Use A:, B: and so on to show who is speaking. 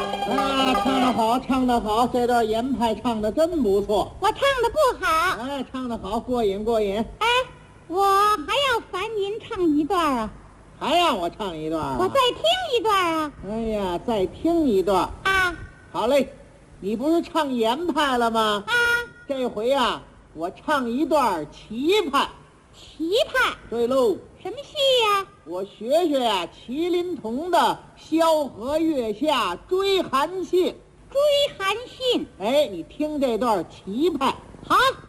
A: 啊，唱得好，唱得好，这段严派唱得真不错。
B: 我唱的不好。
A: 哎，唱得好，过瘾过瘾。
B: 哎，我还要烦您唱一段啊。
A: 还让我唱一段啊？
B: 我再听一段啊。
A: 哎呀，再听一段
B: 啊。
A: 好嘞，你不是唱严派了吗？
B: 啊。
A: 这回啊，我唱一段齐派。
B: 齐派？
A: 对喽。
B: 什么戏呀？
A: 我学学呀，麒麟童的《萧何月下追韩信》。
B: 追韩信？
A: 哎，你听这段齐派。
B: 好。